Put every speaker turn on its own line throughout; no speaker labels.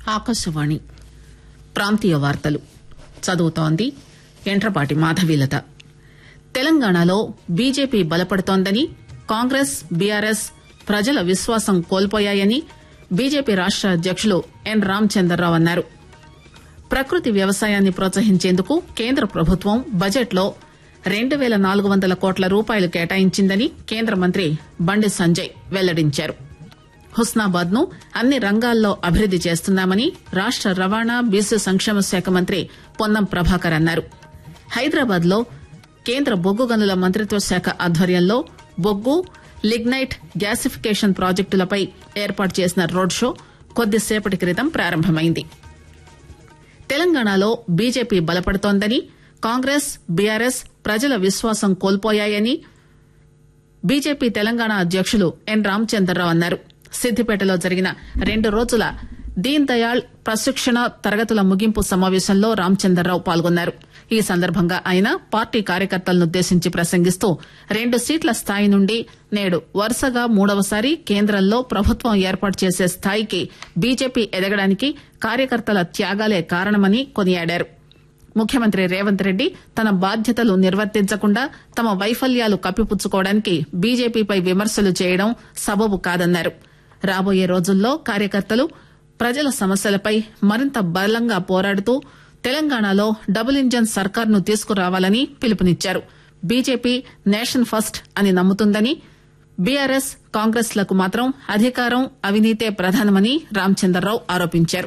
ఆకాశవాణి ప్రాంతీయ వార్తలు చదువుతోంది ఎంట్రపాటి మాధవీలత. తెలంగాణలో బీజేపీ బలపడుతోందని, కాంగ్రెస్ బీఆర్ఎస్ ప్రజల విశ్వాసం కోల్పోయాయని బీజేపీ రాష్ట అధ్యకులు ఎన్ రామచంద్రరావు అన్నారు. ప్రకృతి వ్యవసాయాన్ని ప్రోత్సహించేందుకు కేంద్ర ప్రభుత్వం బడ్జెట్లో 2400 కోట్ల రూపాయలు కేటాయించిందని కేంద్ర మంత్రి బండి సంజయ్ వెల్లడించారు. హుస్నాబాద్ ను అన్ని రంగాల్లో అభివృద్ది చేస్తున్నామని రాష్ట రవాణా బీసీ సంక్షేమ శాఖ మంత్రి పొన్నం ప్రభాకర్ అన్నారు. హైదరాబాద్ లో కేంద్ర బొగ్గు గనుల మంత్రిత్వ శాఖ ఆధ్వర్యంలో బొగ్గు, లిగ్నైట్ గ్యాసిఫికేషన్ ప్రాజెక్టులపై ఏర్పాటు చేసిన రోడ్ షో కొద్దిసేపటి క్రితం ప్రారంభమైంది. తెలంగాణలో బీజేపీ బలపడుతోందని, కాంగ్రెస్ బీఆర్ఎస్ ప్రజల విశ్వాసం కోల్పోయాయని బీజేపీ తెలంగాణ అధ్యకులు ఎన్ రామచంద్రరావు అన్నారు. సిద్దిపేటలో జరిగిన 2 రోజుల దీన్ దయాళ్ ప్రశిక్షణ తరగతుల ముగింపు సమావేశంలో రామచంద్రరావు పాల్గొన్నారు. ఈ సందర్భంగా ఆయన పార్టీ కార్యకర్తలనుద్దేశించి ప్రసంగిస్తూ 2 సీట్ల స్థాయి నుండి నేడు వరుసగా 3వసారి కేంద్రంలో ప్రభుత్వం ఏర్పాటు చేసే స్థాయికి బీజేపీ ఎదగడానికి కార్యకర్తల త్యాగాలే కారణమని కొనియాడారు. ముఖ్యమంత్రి రేవంత్ రెడ్డి తన బాధ్యతలు నిర్వర్తించకుండా తమ వైఫల్యాలు కప్పిపుచ్చుకోవడానికి బీజేపీపై విమర్శలు చేయడం సబబు కాదన్నారు. రాబోయే రోజుల్లో కార్యకర్తలు ప్రజల సమస్యలపై మరింత బలంగా పోరాడుతూ తెలంగాణలో డబుల్ ఇంజన్ సర్కార్ను తీసుకురావాలని పిలుపునిచ్చారు. బీజేపీ నేషన్ ఫస్ట్ అని నమ్ముతుందని, బీఆర్ఎస్ కాంగ్రెస్ లకు మాత్రం అధికారం, అవినీతే ప్రధానమని రామచంద్రరావు ఆరోపించారు.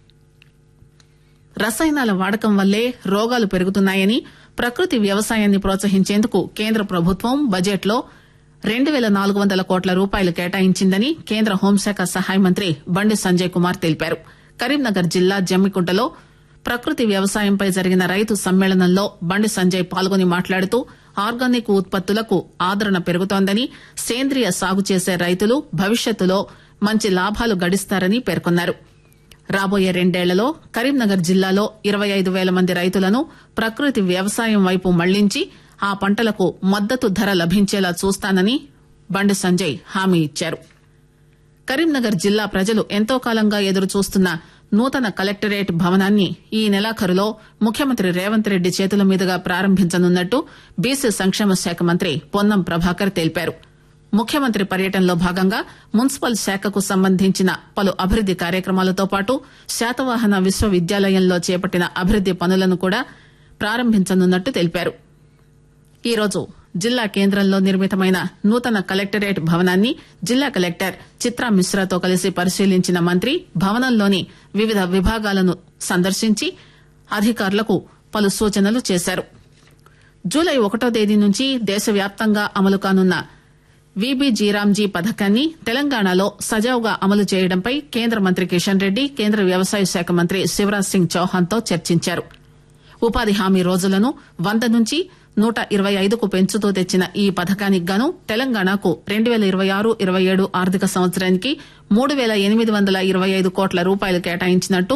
రసాయనాల వాడకం వల్లే రోగాలు పెరుగుతున్నాయని, ప్రకృతి వ్యవసాయాన్ని ప్రోత్సహించేందుకు కేంద్ర ప్రభుత్వం బడ్జెట్లో 2400 కోట్ల రూపాయలు కేటాయించిందని కేంద్ర హోంశాఖ సహాయ మంత్రి బండి సంజయ్ కుమార్ తెలిపారు. కరీంనగర్ జిల్లా జమ్మికుంటలో ప్రకృతి వ్యవసాయంపై జరిగిన రైతు సమ్మేళనంలో బండి సంజయ్ పాల్గొని మాట్లాడుతూ ఆర్గానిక్ ఉత్పత్తులకు ఆదరణ పెరుగుతోందని, సేంద్రియ సాగు చేసే రైతులు భవిష్యత్తులో మంచి లాభాలు గడిస్తారని పేర్కొన్నారు. రాబోయే 2 ఏళ్లలో కరీంనగర్ జిల్లాలో 25,000 మంది రైతులను ప్రకృతి వ్యవసాయం వైపు మళ్లించి ఆ పంటలకు మద్దతు ధర లభించేలా చూస్తానని బండి సంజయ్ హామీ ఇచ్చారు. కరీంనగర్ జిల్లా ప్రజలు ఎంతో కాలంగా ఎదురుచూస్తున్న నూతన కలెక్టరేట్ భవనాన్ని ఈ నెలాఖరులో ముఖ్యమంత్రి రేవంత్ రెడ్డి చేతుల మీదుగా ప్రారంభించనున్నట్టు బీసీ సంక్షేమ శాఖ మంత్రి పొన్నం ప్రభాకర్ తెలిపారు. ముఖ్యమంత్రి పర్యటనలో భాగంగా మున్సిపల్ శాఖకు సంబంధించిన పలు అభివృద్ది కార్యక్రమాలతో పాటు శాతవాహన విశ్వవిద్యాలయంలో చేపట్టిన అభివృద్ది పనులను కూడా ప్రారంభించనున్నట్టు తెలిపారు. ఈ రోజు జిల్లా కేంద్రంలో నిర్మితమైన నూతన కలెక్టరేట్ భవనాన్ని జిల్లా కలెక్టర్ చిత్రా మిశ్రాతో కలిసి పరిశీలించిన మంత్రి భవనంలోని వివిధ విభాగాలను సందర్శించి అధికారులకు పలు సూచనలు చేశారు. జూలై 1వ తేదీ నుంచి దేశవ్యాప్తంగా అమలు కానున్న వీబీజీరామ్జీ పథకాన్ని తెలంగాణలో సజావుగా అమలు చేయడంపై కేంద్ర మంత్రి కిషన్ రెడ్డి, కేంద్ర వ్యవసాయ శాఖ మంత్రి శివరాజ్ సింగ్ చౌహాన్ తో చర్చించారు. ఉపాధి హామీ రోజులను 100 నుంచి 125కు పెంచుతూ తెచ్చిన ఈ పథకానికి గాను తెలంగాణకు 2026-27 ఆర్థిక సంవత్సరానికి 3,825 కోట్ల రూపాయలు కేటాయించినట్టు